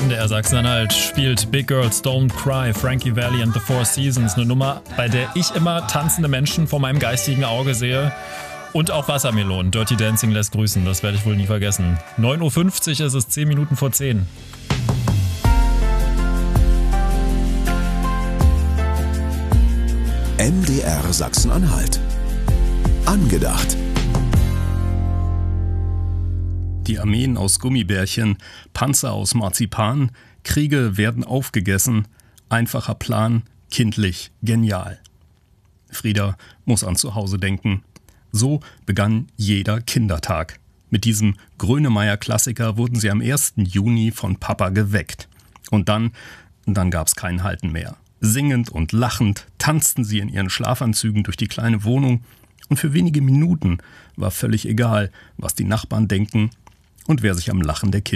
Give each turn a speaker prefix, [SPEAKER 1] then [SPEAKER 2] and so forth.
[SPEAKER 1] MDR Sachsen-Anhalt spielt Big Girls Don't Cry, Frankie Valli and the Four Seasons. Eine Nummer, bei der ich immer tanzende Menschen vor meinem geistigen Auge sehe. Und auch Wassermelonen. Dirty Dancing lässt grüßen, das werde ich wohl nie vergessen. 9.50 Uhr ist es, 10 Minuten vor 10.
[SPEAKER 2] MDR Sachsen-Anhalt. Angedacht.
[SPEAKER 3] Die Armeen aus Gummibärchen, Panzer aus Marzipan, Kriege werden aufgegessen, einfacher Plan, kindlich, genial. Frieda muss an zu Hause denken. So begann jeder Kindertag. Mit diesem Grönemeyer-Klassiker wurden sie am 1. Juni von Papa geweckt. Und dann gab's kein Halten mehr. Singend und lachend tanzten sie in ihren Schlafanzügen durch die kleine Wohnung. Und für wenige Minuten war völlig egal, was die Nachbarn denken und wer sich am Lachen der Kinder